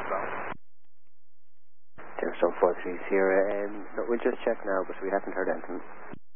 Gemstone 430. No, we'll just check now, but we haven't heard anything.